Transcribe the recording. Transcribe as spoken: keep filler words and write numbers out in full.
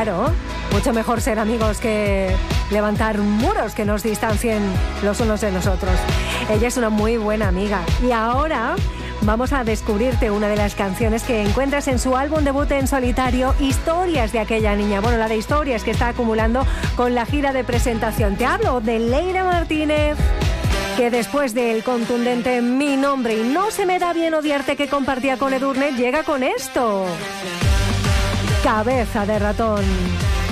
Claro, mucho mejor ser amigos que levantar muros que nos distancien los unos de nosotros. Ella es una muy buena amiga. Y ahora vamos a descubrirte una de las canciones que encuentras en su álbum debut en solitario, Historias de aquella niña. Bueno, la de historias que está acumulando con la gira de presentación. Te hablo de Leire Martínez, que después del contundente Mi nombre y No se me da bien odiarte que compartía con Edurne, llega con esto. Cabeza de ratón.